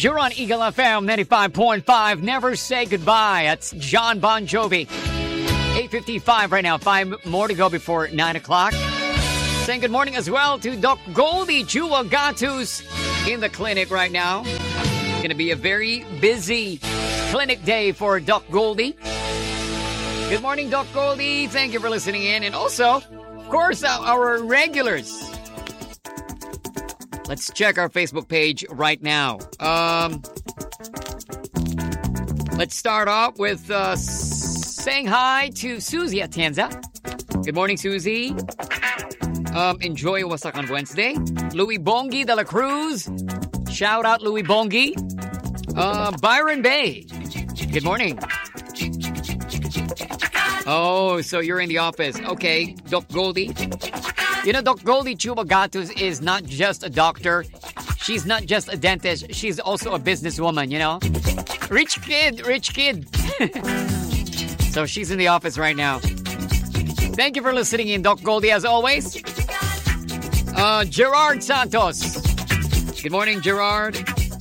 You're on Eagle FM 95.5. Never say goodbye. That's John Bon Jovi. 8:55 right now. 5 more to go before 9 o'clock. Saying good morning as well to Doc Goldie Chuagatus in the clinic right now. It's going to be a very busy clinic day for Doc Goldie. Good morning, Doc Goldie. Thank you for listening in. And also, of course, our regulars. Let's check our Facebook page right now. Let's start off with saying hi to Susie Atienza. Good morning, Susie. Enjoy Wasak on Wednesday. Louis Bongi de la Cruz. Shout out Louis Bongi. Byron Bay. Good morning. Oh, so you're in the office. Okay, Doc Goldie. You know, Doc Goldie Chuagatus is not just a doctor. She's not just a dentist. She's also a businesswoman, you know? Rich kid, rich kid. So she's in the office right now. Thank you for listening in, Doc Goldie, as always. Gerard Santos. Good morning, Gerard.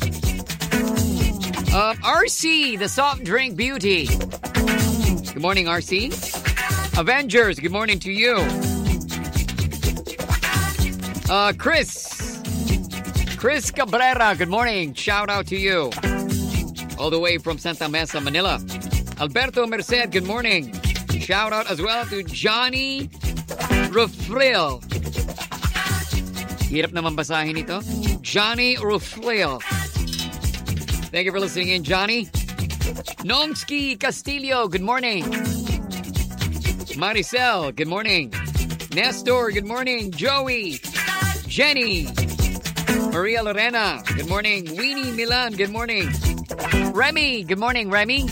RC, the soft drink beauty. Good morning, RC. Avengers, good morning to you. Chris Cabrera, good morning. Shout out to you. All the way from Santa Mesa, Manila. Alberto Merced, good morning. Shout out as well to Johnny Rufril. Hirap naman basahin ito. Johnny Rufril. Thank you for listening in, Johnny. Nomsky Castillo, good morning. Maricel, good morning. Nestor, good morning. Joey, Jenny, Maria Lorena, good morning. Weenie Milan, good morning. Remy, good morning, Remy.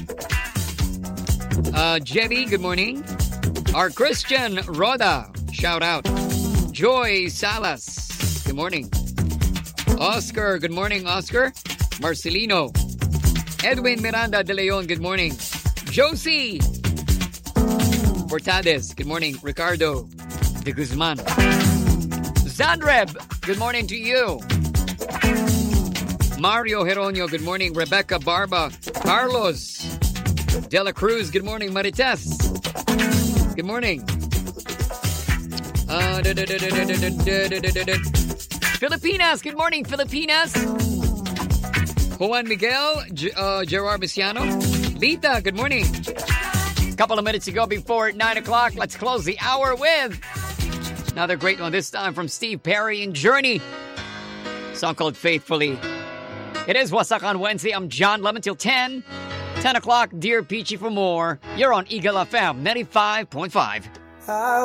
Jebby, good morning. Our Christian Roda, shout out. Joy Salas, good morning. Oscar, good morning, Oscar. Marcelino. Edwin Miranda de Leon, good morning. Josie Portades, good morning. Ricardo de Guzman. Zandreb, good morning to you. Mario Heronio, good morning. Rebecca Barba. Carlos De La Cruz, good morning. Marites, good morning. Filipinas, good morning, Filipinas. Juan Miguel, Gerard Mesiano. Lita, good morning. Couple of minutes to go before 9 o'clock. Let's close the hour with another great one, this time from Steve Perry and Journey. Song called Faithfully. It is Wasak on Wednesday. I'm John Lemon till 10. 10 o'clock, Dear Peachy for more. You're on Eagle FM 95.5.